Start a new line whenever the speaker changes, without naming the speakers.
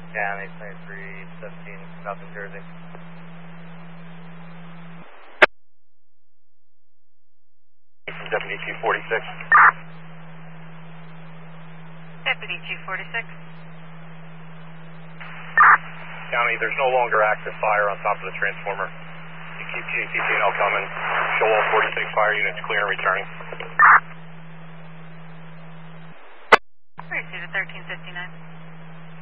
County 2317, South New Jersey.
Deputy 246.
Deputy 246.
County, there's no longer active fire on top of the transformer. You keep GATC&L coming. Show all 46 fire units clear and returning.
Receive at 1359.